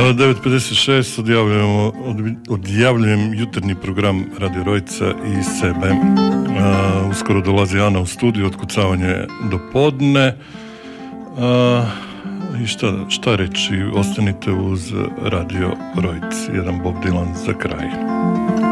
9.56 odjavljujem jutarnji program Radio Rojca i sebe. Uskoro dolazi Ana u studiju, otkucavanje do podne. I šta reći, ostanite uz Radio Rojc, jedan Bob Dylan za kraj.